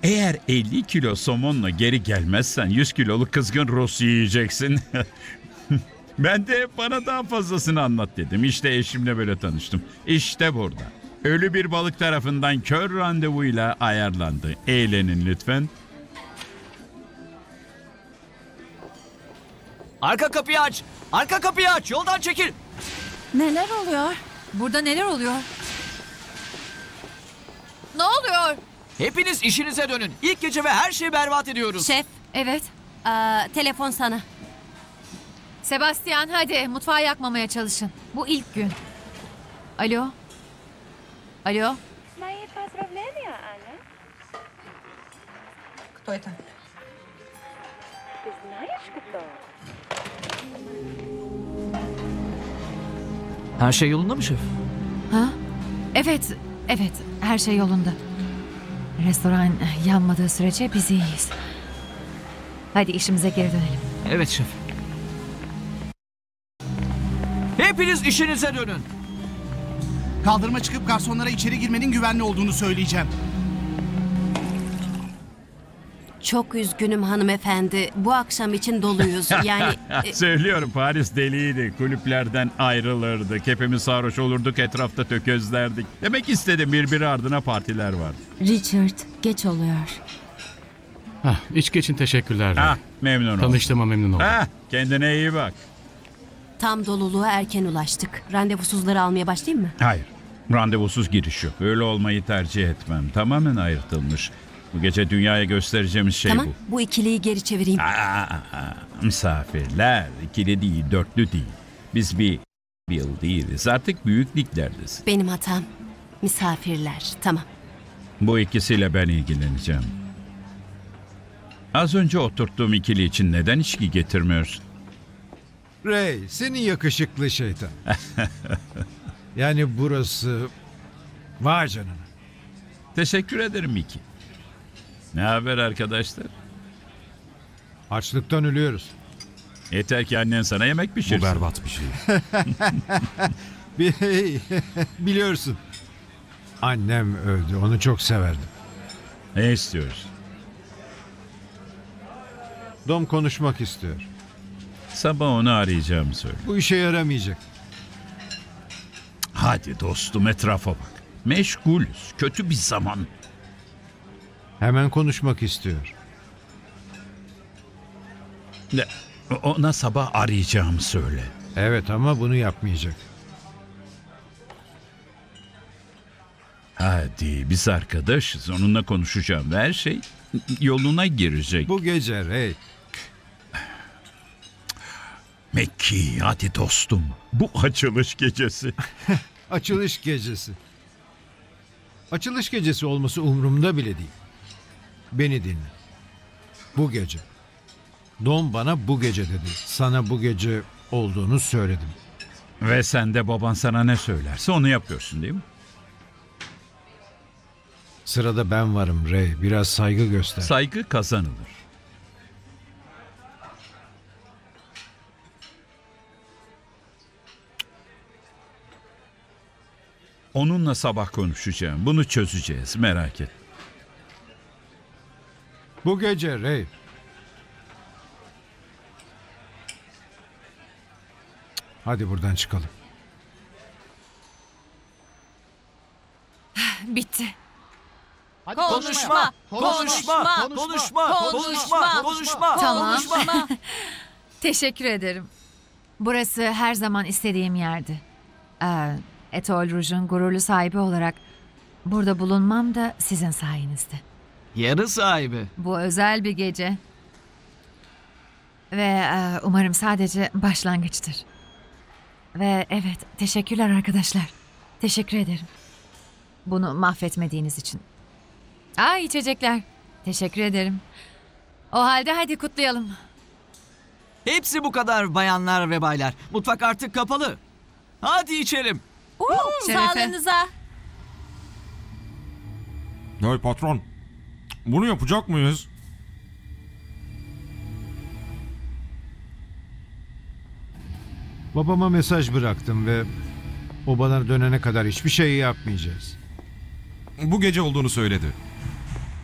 Eğer 50 kilo somonla geri gelmezsen 100 kiloluk kızgın Rus yiyeceksin. Ben de bana daha fazlasını anlat dedim. İşte eşimle böyle tanıştım. İşte burada. Ölü bir balık tarafından kör randevuyla ayarlandı. Eğlenin lütfen. Arka kapıyı aç. Arka kapıyı aç. Yoldan çekil. Neler oluyor? Burada neler oluyor? Ne oluyor? Hepiniz işinize dönün. İlk gece ve her şeyi berbat ediyoruz. Şef, Evet. telefon sana. Sebastian hadi mutfağı yakmamaya çalışın. Bu ilk gün. Alo? Alo? Мои поздравления, Аня. Кто это? Ты знаешь, кто? Her şey yolunda mı şef? Ha? Evet, evet. Her şey yolunda. Restoran yanmadığı sürece biz iyiyiz. Hadi işimize geri dönelim. Evet şef. Hepiniz işinize dönün. Kaldırıma çıkıp garsonlara içeri girmenin güvenli olduğunu söyleyeceğim. Çok üzgünüm hanımefendi. Bu akşam için doluyuz. Yani Söylüyorum, Paris deliydi. Kulüplerden ayrılırdık. Hepimiz sarhoş olurduk, etrafta tökezlerdik. Demek istedim, birbiri ardına partiler vardı. Richard, geç oluyor. İçki için teşekkürler. Memnun oldum. Tanıştığıma memnun oldum. Kendine iyi bak. Tam doluluğa erken ulaştık. Randevusuzları almaya başlayayım mı? Hayır, randevusuz giriş yok. Öyle olmayı tercih etmem. Tamamen ayrıtılmış. Bu gece dünyaya göstereceğimiz şey Tamam, bu. bu ikiliyi geri çevireyim. Misafirler, ikili değil, dörtlü değil. Biz bir yıl değiliz. Artık büyük liglerdeyiz. Benim hatam. Misafirler, tamam. Bu ikisiyle ben ilgileneceğim. Az önce oturttuğum ikili için neden içki getirmiyorsun? Ray, senin yakışıklı şeytan. Yani burası... Vay canına. Teşekkür ederim Miki. Ne haber arkadaşlar? Açlıktan ölüyoruz. Yeter ki annen sana yemek pişirsin. Bu berbat bir şey. Biliyorsun. Annem öldü, onu çok severdim. Ne istiyoruz? Dom konuşmak istiyor. Sabah onu arayacağımı söyle. Bu işe yaramayacak. Hadi dostum, etrafa bak. Meşgulüz. Kötü bir zaman. Hemen konuşmak istiyor. Ona sabah arayacağımı söyle. Evet ama bunu yapmayacak. Hadi, biz arkadaşız. Onunla konuşacağım ve her şey yoluna girecek. Bu gece Ray. Mekki, hadi dostum. Bu açılış gecesi. Açılış gecesi. Açılış gecesi olması umurumda bile değil. Beni dinle. Bu gece. Dom bana bu gece dedi. Sana bu gece olduğunu söyledim. Ve sen de baban sana ne söylerse onu yapıyorsun değil mi? Sırada ben varım Ray. Biraz saygı göster. Saygı kazanılır. Onunla sabah konuşacağım. Bunu çözeceğiz, merak et. Bu gece Ray. Hadi buradan çıkalım. Bitti. Konuşma. Tamam. Teşekkür ederim. Burası her zaman istediğim yerdi. Etoile Rouge'un gururlu sahibi olarak burada bulunmam da sizin sayenizde. Yarı sahibi. Bu özel bir gece. Ve umarım sadece başlangıçtır. Ve evet, teşekkürler arkadaşlar. Teşekkür ederim. Bunu mahvetmediğiniz için. İçecekler. Teşekkür ederim. O halde hadi kutlayalım. Hepsi bu kadar bayanlar ve baylar. Mutfak artık kapalı. Hadi içelim. Şerefe. Sağlığınıza. Hey patron, bunu yapacak mıyız? Babama mesaj bıraktım ve o bana dönene kadar hiçbir şey yapmayacağız. Bu gece olduğunu söyledi.